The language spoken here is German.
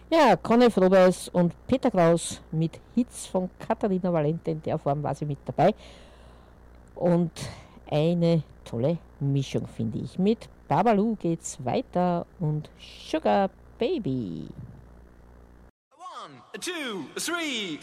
Ja, Conny Frobers und Peter Kraus mit Hits von Katharina Valente, in der Form war sie mit dabei. Und eine tolle Mischung, finde ich. Mit Babalu geht's weiter und Sugar Baby. 1, 2, 3.